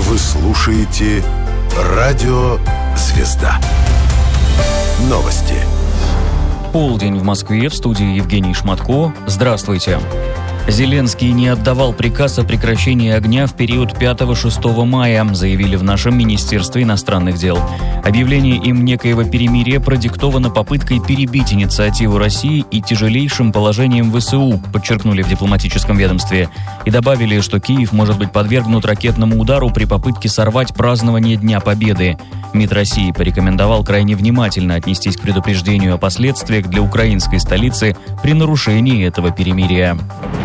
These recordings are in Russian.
Вы слушаете Радио «Звезда». Новости. Полдень в Москве, в студии Евгений Шматко. Здравствуйте. Зеленский не отдавал приказ о прекращении огня в период 5-6 мая, заявили в нашем Министерстве иностранных дел. Объявление им некоего перемирия продиктовано попыткой перебить инициативу России и тяжелейшим положением ВСУ, подчеркнули в дипломатическом ведомстве. И добавили, что Киев может быть подвергнут ракетному удару при попытке сорвать празднование Дня Победы. МИД России порекомендовал крайне внимательно отнестись к предупреждению о последствиях для украинской столицы при нарушении этого перемирия.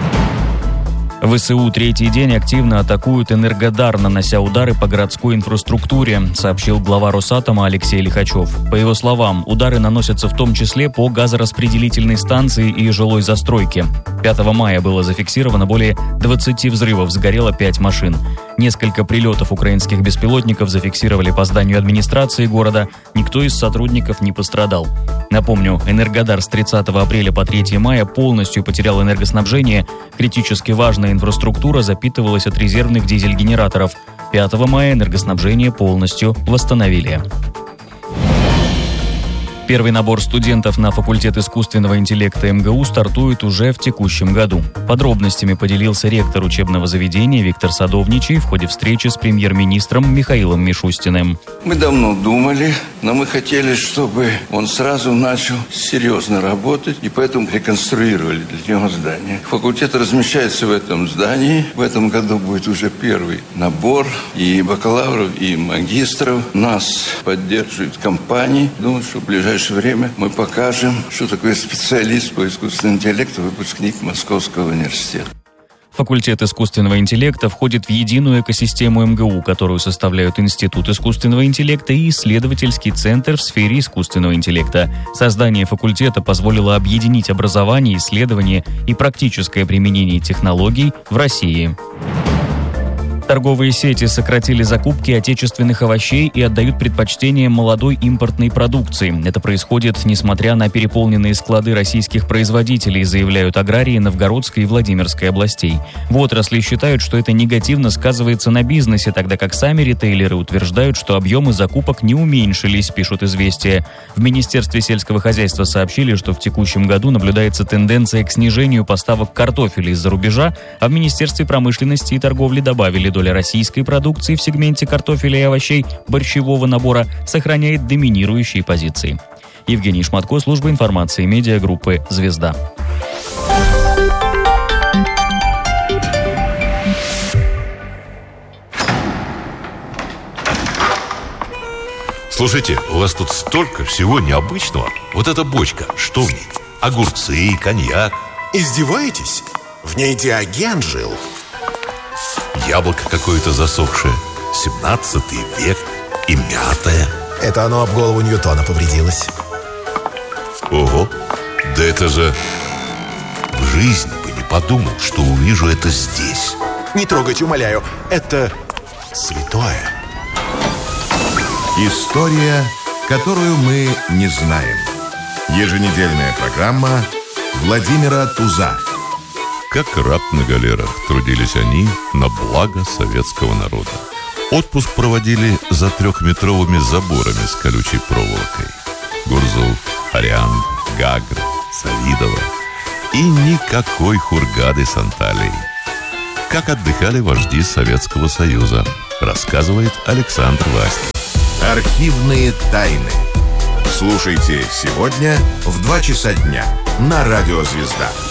ВСУ третий день активно атакуют Энергодар, нанося удары по городской инфраструктуре, сообщил глава Росатома Алексей Лихачев. По его словам, удары наносятся в том числе по газораспределительной станции и жилой застройке. 5 мая было зафиксировано более 20 взрывов, сгорело 5 машин. Несколько прилетов украинских беспилотников зафиксировали по зданию администрации города. Никто из сотрудников не пострадал. Напомню, Энергодар с 30 апреля по 3 мая полностью потерял энергоснабжение. Критически важная инфраструктура запитывалась от резервных дизель-генераторов. 5 мая энергоснабжение полностью восстановили. Первый набор студентов на факультет искусственного интеллекта МГУ стартует уже в текущем году. Подробностями поделился ректор учебного заведения Виктор Садовничий в ходе встречи с премьер-министром Михаилом Мишустиным. Мы давно думали, но мы хотели, чтобы он сразу начал серьезно работать, и поэтому реконструировали для него здание. Факультет размещается в этом здании. В этом году будет уже первый набор и бакалавров, и магистров. Нас поддерживают компании. Думаю, что в ближайшее время мы покажем, что такое специалист по искусственному интеллекту, выпускник Московского университета. Факультет искусственного интеллекта входит в единую экосистему МГУ, которую составляют Институт искусственного интеллекта и исследовательский центр в сфере искусственного интеллекта. Создание факультета позволило объединить образование, исследование и практическое применение технологий в России. Торговые сети сократили закупки отечественных овощей и отдают предпочтение молодой импортной продукции. Это происходит, несмотря на переполненные склады российских производителей, заявляют аграрии Новгородской и Владимирской областей. В отрасли считают, что это негативно сказывается на бизнесе, тогда как сами ритейлеры утверждают, что объемы закупок не уменьшились, пишут «Известия». В Министерстве сельского хозяйства сообщили, что в текущем году наблюдается тенденция к снижению поставок картофеля из-за рубежа, а в Министерстве промышленности и торговли добавили, доля российской продукции в сегменте картофеля и овощей борщевого набора сохраняет доминирующие позиции. Евгений Шматко, служба информации медиагруппы «Звезда». Слушайте, у вас тут столько всего необычного. Вот эта бочка, что в ней? Огурцы, коньяк. Издеваетесь? В ней Диоген жил. Яблоко какое-то засохшее, 17 век, и мятое. Это оно об голову Ньютона повредилось. Ого, да это же... В жизни бы не подумал, что увижу это здесь. Не трогайте, умоляю. Это святое. История, которую мы не знаем. Еженедельная программа Владимира Туза. Как раб на галерах трудились они на благо советского народа. Отпуск проводили за 3-метровыми заборами с колючей проволокой. Гурзуф, Ариан, Гагра, Савидова и никакой Хургады с Анталией. Как отдыхали вожди Советского Союза, рассказывает Александр Васькин. Архивные тайны. Слушайте сегодня в 2 часа дня на Радио «Звезда».